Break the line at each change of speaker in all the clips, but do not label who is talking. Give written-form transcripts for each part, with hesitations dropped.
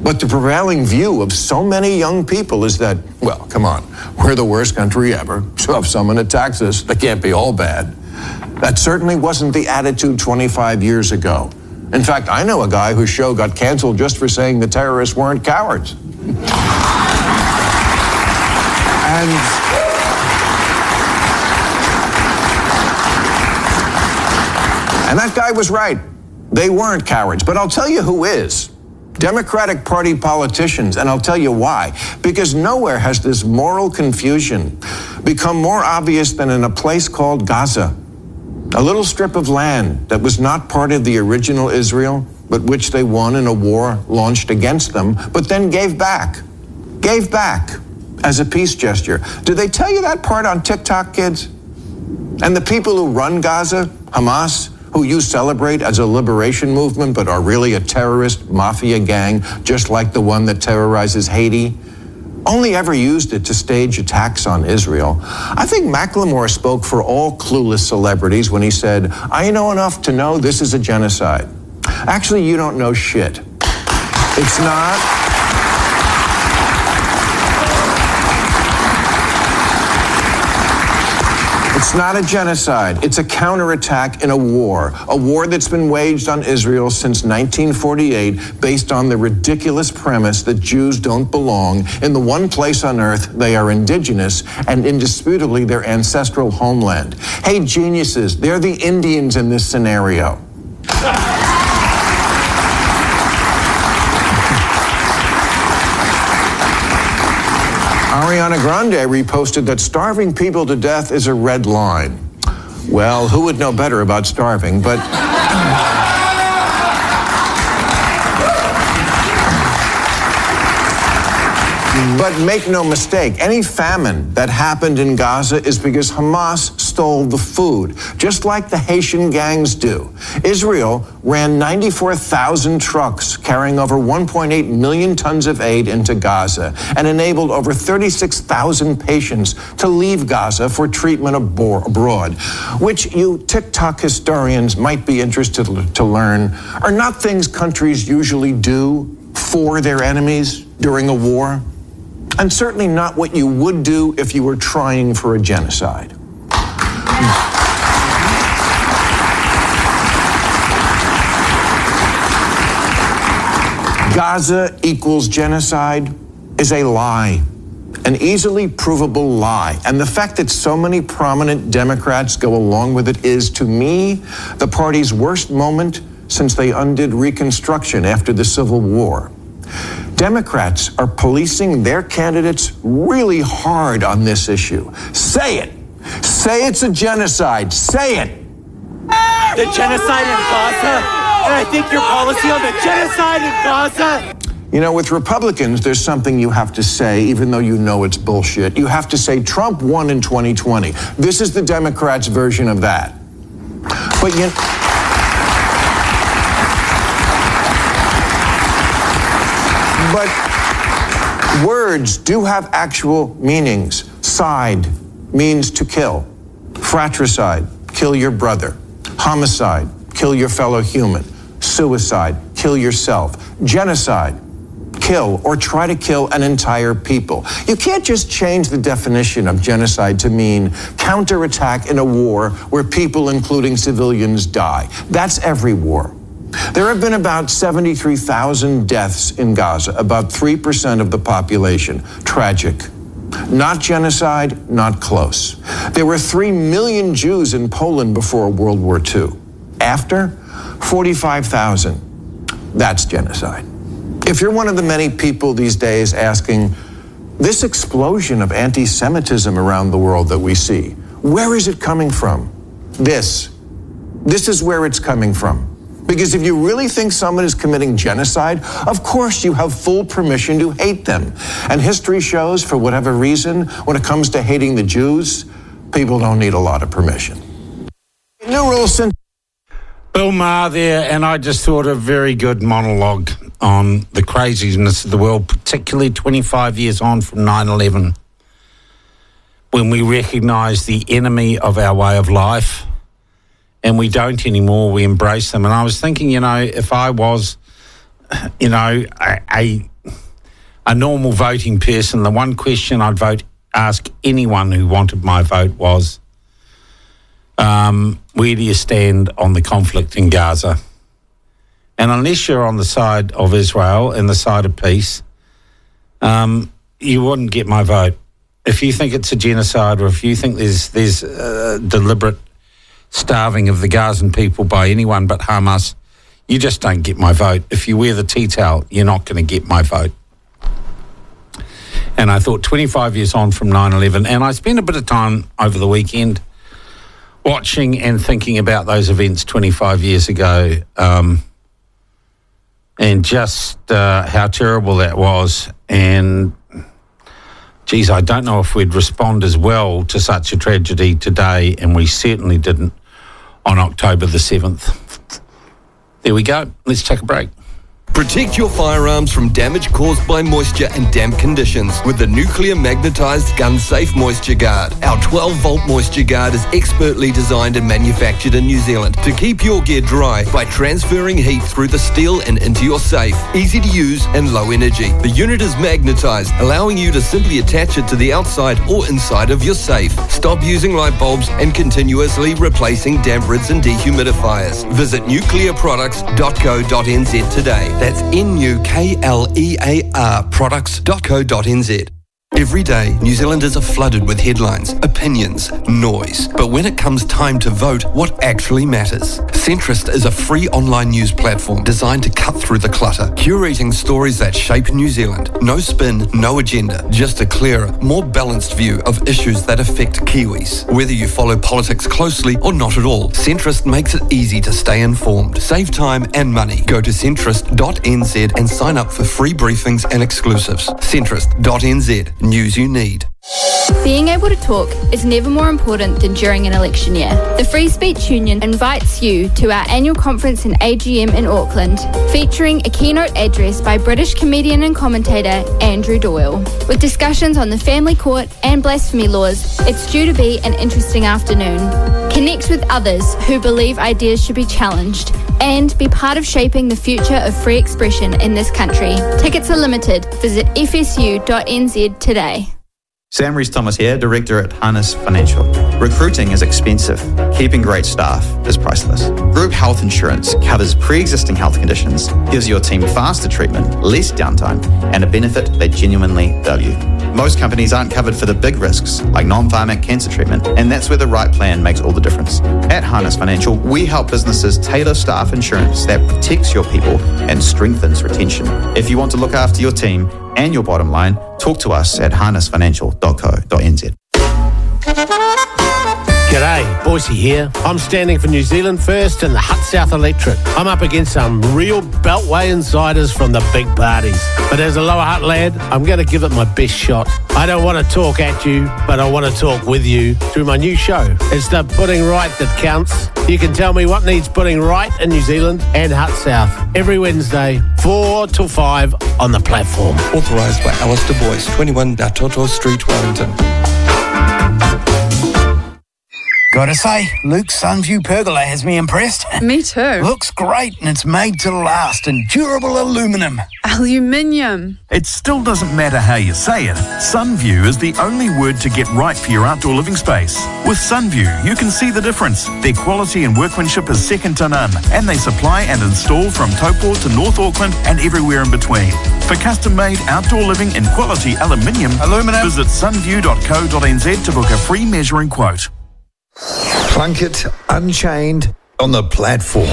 But the prevailing view of so many young people is that, well, come on, we're the worst country ever, so if someone attacks us, they can't be all bad. That certainly wasn't the attitude 25 years ago. In fact, I know a guy whose show got canceled just for saying the terrorists weren't cowards. And that guy was right. They weren't cowards. But I'll tell you who is. Democratic Party politicians, and I'll tell you why. Because nowhere has this moral confusion become more obvious than in a place called Gaza. A little strip of land that was not part of the original Israel, but which they won in a war launched against them, but then gave back. Gave back as a peace gesture. Did they tell you that part on TikTok, kids? And the people who run Gaza, Hamas, who you celebrate as a liberation movement but are really a terrorist mafia gang just like the one that terrorizes Haiti, only ever used it to stage attacks on Israel. I think Macklemore spoke for all clueless celebrities when he said, I know enough to know this is a genocide. Actually, you don't know shit. It's not. It's not a genocide. It's a counterattack in a war that's been waged on Israel since 1948 based on the ridiculous premise that Jews don't belong in the one place on earth they are indigenous and indisputably their ancestral homeland. Hey, geniuses, they're the Indians in this scenario. Ariana Grande reposted that starving people to death is a red line. Well, who would know better about starving, but... But make no mistake, any famine that happened in Gaza is because Hamas stole the food, just like the Haitian gangs do. Israel ran 94,000 trucks carrying over 1.8 million tons of aid into Gaza and enabled over 36,000 patients to leave Gaza for treatment abroad, which you TikTok historians might be interested to learn are not things countries usually do for their enemies during a war. And certainly not what you would do if you were trying for a genocide. Gaza equals genocide is a lie, an easily provable lie. And the fact that so many prominent Democrats go along with it is, to me, the party's worst moment since they undid Reconstruction after the Civil War. Democrats are policing their candidates really hard on this issue. Say it. Say it's a genocide. Say it.
The genocide in Gaza? And I think your policy on the genocide in Gaza?
You know, with Republicans, there's something you have to say, even though you know it's bullshit. You have to say Trump won in 2020. This is the Democrats' version of that. But you... But words do have actual meanings. Side means to kill. Fratricide, kill your brother. Homicide, kill your fellow human. Suicide, kill yourself. Genocide, kill or try to kill an entire people. You can't just change the definition of genocide to mean counterattack in a war where people, including civilians, die. That's every war. There have been about 73,000 deaths in Gaza, about 3% of the population. Tragic. Not genocide, not close. There were 3 million Jews in Poland before World War II. After, 45,000. That's genocide. If you're one of the many people these days asking, this explosion of anti-Semitism around the world that we see, where is it coming from? This is where it's coming from. Because if you really think someone is committing genocide, of course you have full permission to hate them. And history shows, for whatever reason, when it comes to hating the Jews, people don't need a lot of permission. New rules since...
Bill Maher there, and I just thought a very good monologue on the craziness of the world, particularly 25 years on from 9/11, when we recognise the enemy of our way of life. And we don't anymore, we embrace them. And I was thinking, you know, if I was you know, a normal voting person, the one question I'd ask anyone who wanted my vote was, where do you stand on the conflict in Gaza? And unless you're on the side of Israel and the side of peace, you wouldn't get my vote. If you think it's a genocide, or if you think there's deliberate starving of the Gazan people by anyone but Hamas, you just don't get my vote. If you wear the tea towel, you're not going to get my vote. And I thought 25 years on from 9/11, and I spent a bit of time over the weekend watching and thinking about those events 25 years ago, and just how terrible that was. And, geez, I don't know if we'd respond as well to such a tragedy today, and we certainly didn't on October the 7th. There we go. Let's take a break.
Protect your firearms from damage caused by moisture and damp conditions with the Nuclear Magnetized Gun Safe Moisture Guard. Our 12-volt Moisture Guard is expertly designed and manufactured in New Zealand to keep your gear dry by transferring heat through the steel and into your safe. Easy to use and low energy. The unit is magnetized, allowing you to simply attach it to the outside or inside of your safe. Stop using light bulbs and continuously replacing damp rids and dehumidifiers. Visit nuclearproducts.co.nz today. That's NUKLEAR products.co.nz. Every day, New Zealanders are flooded with headlines, opinions, noise. But when it comes time to vote, what actually matters? Centrist is a free online news platform designed to cut through the clutter, curating stories that shape New Zealand. No spin, no agenda, just a clearer, more balanced view of issues that affect Kiwis. Whether you follow politics closely or not at all, Centrist makes it easy to stay informed, save time and money. Go to centrist.nz and sign up for free briefings and exclusives. Centrist.nz. News you need.
Being able to talk is never more important than during an election year. The Free Speech Union invites you to our annual conference and AGM in Auckland, featuring a keynote address by British comedian and commentator Andrew Doyle. With discussions on the family court and blasphemy laws, it's due to be an interesting afternoon. Connect with others who believe ideas should be challenged and be part of shaping the future of free expression in this country. Tickets are limited. Visit fsu.nz today.
Sam Rees-Thomas here, Director at Harness Financial. Recruiting is expensive. Keeping great staff is priceless. Group health insurance covers pre-existing health conditions, gives your team faster treatment, less downtime, and a benefit they genuinely value. Most companies aren't covered for the big risks, like non-pharmac cancer treatment, and that's where the right plan makes all the difference. At Harness Financial, we help businesses tailor staff insurance that protects your people and strengthens retention. If you want to look after your team and your bottom line, talk to us at harnessfinancial.co.nz.
G'day, Boise here. I'm standing for New Zealand First and the Hut South electorate. I'm up against some real Beltway insiders from the big parties. But as a Lower Hutt lad, I'm going to give it my best shot. I don't want to talk at you, but I want to talk with you through my new show. It's the Putting Right that counts. You can tell me what needs putting right in New Zealand and Hut South every Wednesday, 4 till 5 on the platform.
Authorised by Alistair Boyce, 21 Datoto Street, Wellington.
Gotta say, Luke's Sunview pergola has me impressed.
Me too.
Looks great and it's made to last in durable aluminium.
Aluminium.
It still doesn't matter how you say it. Sunview is the only word to get right for your outdoor living space. With Sunview, you can see the difference. Their quality and workmanship is second to none, and they supply and install from Taupo to North Auckland and everywhere in between. For custom-made outdoor living in quality aluminium, visit sunview.co.nz to book a free measuring quote.
Plunkett Unchained on the platform.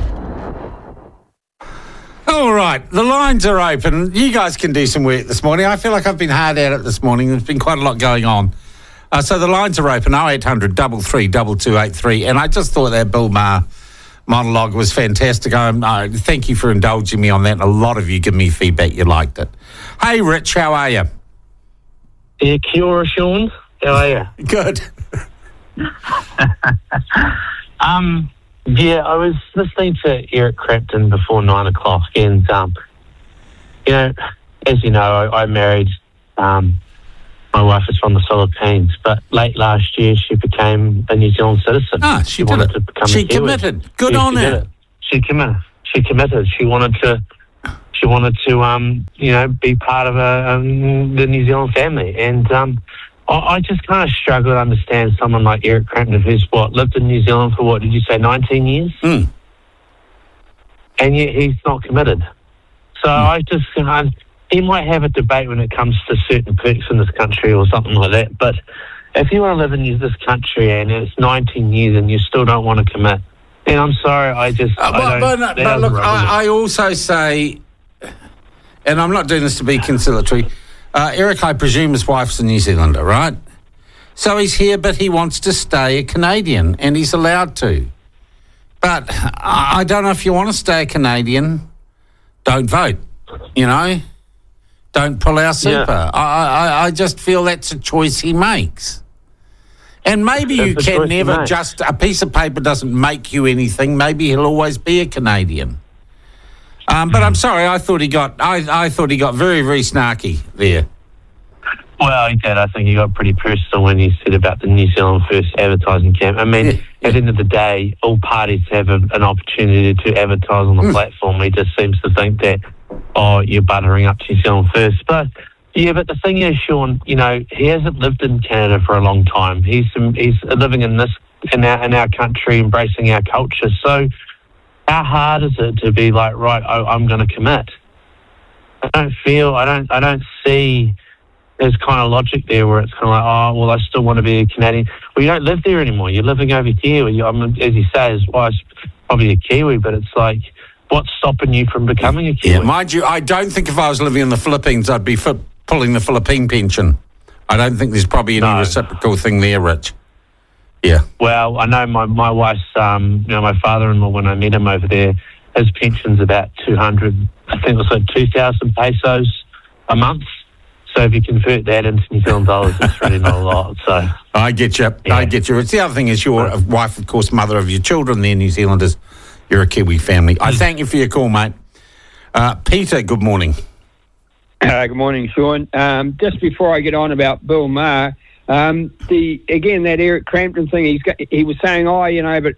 All right, the lines are open. You guys can do some work this morning. I feel like I've been hard at it this morning. There's been quite a lot going on. So the lines are open, 0800 33 2283. And I just thought that Bill Maher monologue was fantastic. Thank you for indulging me on that. A lot of you give me feedback. You liked it. Hey, Rich, how are you?
Yeah, kia ora, Sean. How are you?
Good.
Yeah, I was listening to Eric Clapton before 9 o'clock, and you know, as you know, I married. My wife is from the Philippines, but late last year she became a New Zealand citizen.
She
wanted
did it.
to become
She
a Kiwi.
committed. Good on her.
She committed. She wanted to she wanted to, be part of the New Zealand family. And I just kind of struggle to understand someone like Eric Crampton, who's lived in New Zealand for 19 years?
Mm.
And yet he's not committed. So I just, he might have a debate when it comes to certain perks in this country or something like that. But if you want to live in this country and it's 19 years and you still don't want to commit, then I'm sorry, I just...
But look, I also say, and I'm not doing this to be conciliatory, Eric, I presume his wife's a New Zealander, right? So he's here, but he wants to stay a Canadian, and he's allowed to. But I don't know if you want to stay a Canadian, don't vote, Don't pull our super.
Yeah.
I just feel that's a choice he makes. And maybe you can never just... A piece of paper doesn't make you anything. Maybe he'll always be a Canadian. But I'm sorry, I thought he got very, very snarky there.
Well, he did. I think he got pretty personal when he said about the New Zealand First advertising camp. I mean, at the end of the day, all parties have an opportunity to advertise on the platform. He just seems to think that, you're buttering up to New Zealand First. But the thing is, Sean, he hasn't lived in Canada for a long time. He's living in our country, embracing our culture. So how hard is it to be like, right, I'm going to commit? I don't see there's kind of logic there where it's kind of like, I still want to be a Canadian. Well, you don't live there anymore. You're living over here. As you say, his wife's probably a Kiwi, but it's like, what's stopping you from becoming a Kiwi?
Yeah, mind you, I don't think if I was living in the Philippines, I'd be pulling the Philippine pension. I don't think there's probably any reciprocal thing there, Rich. Yeah.
Well, I know my wife's, my father-in-law, when I met him over there, his pension's about 200, I think it was like 2,000 pesos a month. So if you convert that into New Zealand dollars, it's really not a lot. So
I get you. Yeah. I get you. It's the other thing is your wife, of course, mother of your children. They're New Zealanders. You're a Kiwi family. I thank you for your call, mate. Peter, good morning.
Good morning, Sean. Just before I get on about Bill Maher, that Eric Crampton thing, he was saying, but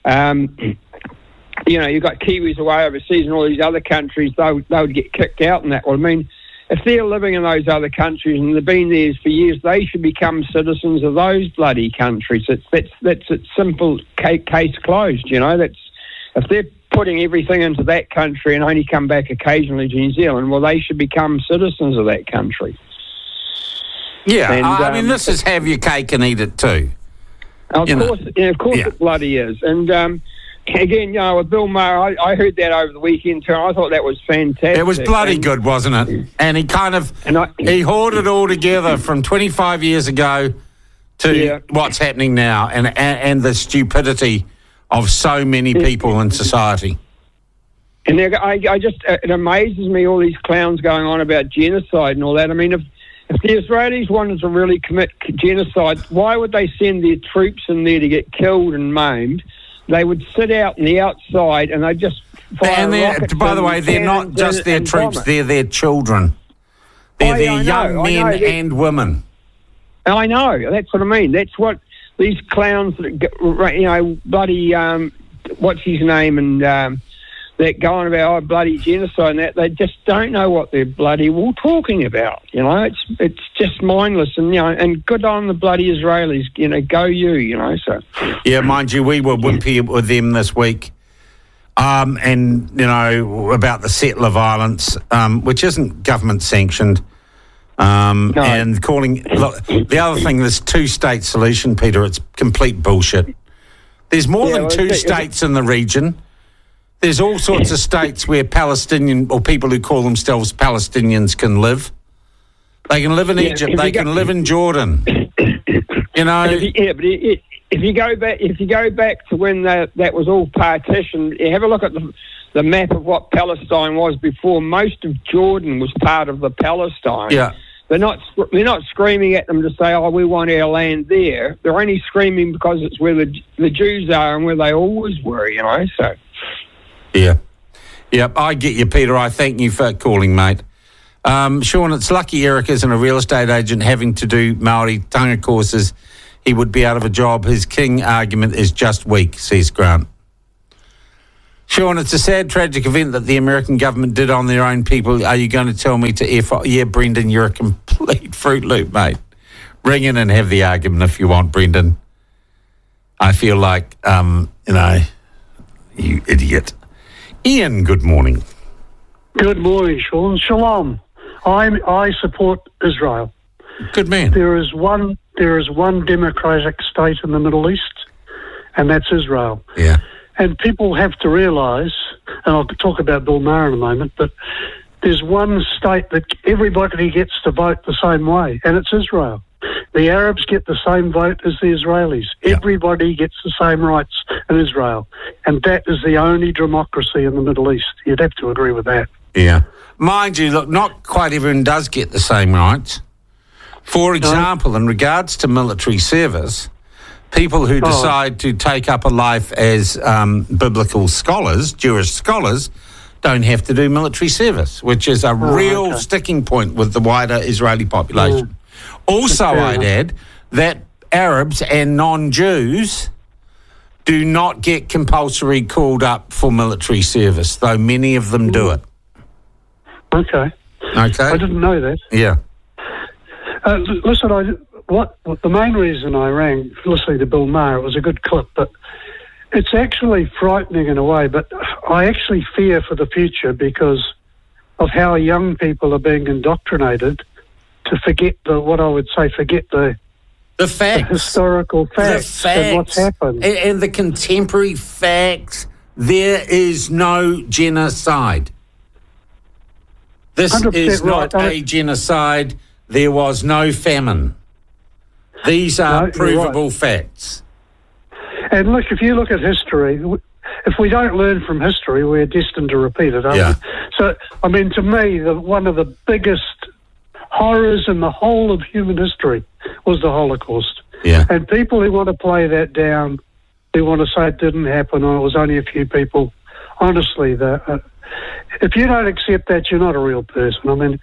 you've got Kiwis away overseas and all these other countries, they would get kicked out and that. Well, I mean, if they're living in those other countries and they've been there for years, they should become citizens of those bloody countries. That's a simple case closed, if they're putting everything into that country and only come back occasionally to New Zealand, well, they should become citizens of that country.
Yeah, and, I mean, this is have your cake and eat it too.
Of course it bloody is. And again, with Bill Maher, I heard that over the weekend too, and I thought that was fantastic.
It was bloody good, wasn't it? And he kind of, he hoarded it all together from 25 years ago to what's happening now and the stupidity of so many people in society.
And it amazes me, all these clowns going on about genocide and all that. I mean, if the Israelis wanted to really commit genocide, why would they send their troops in there to get killed and maimed? They would sit out on the outside and they just fire rockets.
By the way, they're not just their troops, they're their children. They're their young men and women.
I know, that's what I mean. That's what these clowns, bloody, what's his name, and that going about bloody genocide and that, they just don't know what they're bloody all talking about. It's just mindless, and good on the bloody Israelis. Go you. So
yeah, mind you, we were wimpy with them this week, and about the settler violence, which isn't government sanctioned. No. And calling... Look, the other thing, this two-state solution, Peter, it's complete bullshit. There's more than two states in the region. There's all sorts of states where Palestinian, or people who call themselves Palestinians, can live. They can live in Egypt. They can live in Jordan.
If you go back to when that was all partitioned, you have a look at the map of what Palestine was before. Most of Jordan was part of the Palestine.
Yeah.
They're not screaming at them to say, we want our land there. They're only screaming because it's where the Jews are and where they always were, so.
Yeah. Yep, I get you, Peter. I thank you for calling, mate. Sean, it's lucky Eric isn't a real estate agent having to do Māori tanga courses. He would be out of a job. His king argument is just weak, says Grant. Sean, it's a sad, tragic event that the American government did on their own people. Are you going to tell me to F off? Yeah, Brendan, you're a complete Fruit Loop, mate. Ring in and have the argument if you want, Brendan. I feel like, you idiot. Ian, good morning.
Good morning, Sean. Shalom. I support Israel.
Good man.
There is one democratic state in the Middle East, and that's Israel.
Yeah.
And people have to realise, and I'll talk about Bill Maher in a moment, but there's one state that everybody gets to vote the same way, and it's Israel. The Arabs get the same vote as the Israelis. Yeah. Everybody gets the same rights in Israel. And that is the only democracy in the Middle East. You'd have to agree with that.
Yeah. Mind you, look, not quite everyone does get the same rights. For example, in regards to military service, people who decide to take up a life as biblical scholars, Jewish scholars, don't have to do military service, which is a real sticking point with the wider Israeli population. Also, I'd add that Arabs and non-Jews do not get compulsory called up for military service, though many of them do it.
Okay. I didn't know that.
Yeah.
Listen, the main reason I rang, listening to Bill Maher, it was a good clip, but it's actually frightening in a way, but I actually fear for the future because of how young people are being indoctrinated to forget the facts. The historical facts and what's happened.
And the contemporary facts. There is no genocide. This is not a genocide. There was no famine. These are provable facts.
And look, if you look at history, if we don't learn from history, we're destined to repeat it, aren't we? So, I mean, to me, one of the biggest horrors in the whole of human history was the Holocaust.
Yeah.
And people who want to play that down, who want to say it didn't happen or it was only a few people, honestly, if you don't accept that, you're not a real person. I mean,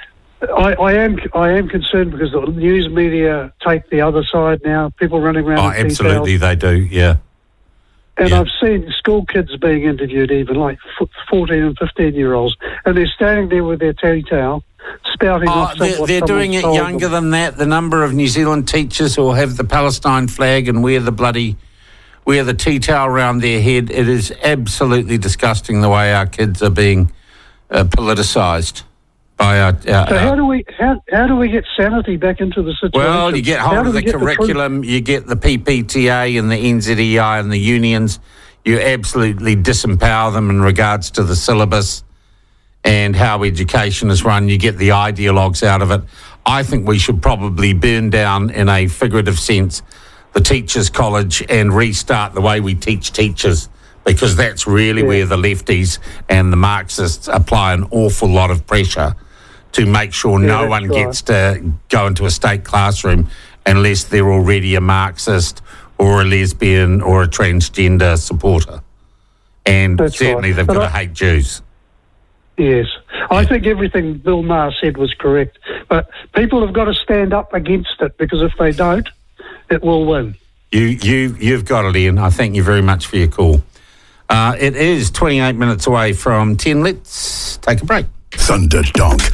I am concerned because the news media take the other side now. People running around.
Oh, absolutely, they do. Yeah.
And I've seen school kids being interviewed, even like 14 and 15-year-olds, and they're standing there with their tea towel, spouting off what
they're doing it younger than that. The number of New Zealand teachers who will have the Palestine flag and wear the tea towel around their head. It is absolutely disgusting the way our kids are being politicised.
So how do we get sanity back into the situation?
Well, you get hold of the curriculum, you get the PPTA and the NZEI and the unions. You absolutely disempower them in regards to the syllabus and how education is run. You get the ideologues out of it. I think we should probably burn down, in a figurative sense, the Teachers' College and restart the way we teach teachers, because that's really where the lefties and the Marxists apply an awful lot of pressure to make sure no one gets to go into a state classroom unless they're already a Marxist or a lesbian or a transgender supporter. And certainly they've got to hate Jews.
Yes. I think everything Bill Maher said was correct. But people have got to stand up against it, because if they don't, it will win.
You've got it, Ian. I thank you very much for your call. It is 28 minutes away from 10. Let's take a break.
Thunderdonk.